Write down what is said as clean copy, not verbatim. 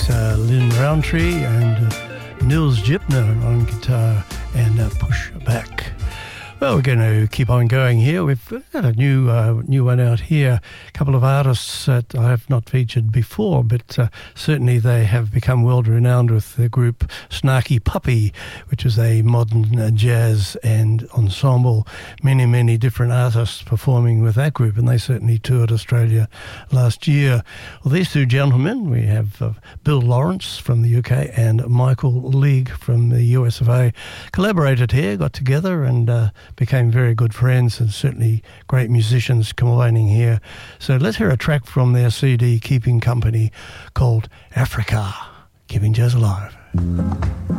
It's Lynn Roundtree and Nils Gipner on guitar and Push Back. Well, we're going to keep on going here. We've got a new one out here. A couple of artists that I have not featured before, but certainly they have become world-renowned with the group Snarky Puppy, which is a modern jazz and ensemble. Many, many different artists performing with that group, and they certainly toured Australia last year. Well, these two gentlemen, we have Bill Lawrence from the UK and Michael League from the US of A, collaborated here, got together and became very good friends, and certainly great musicians combining here. So let's hear a track from their CD Keeping Company called Africa, Keeping Jazz Alive.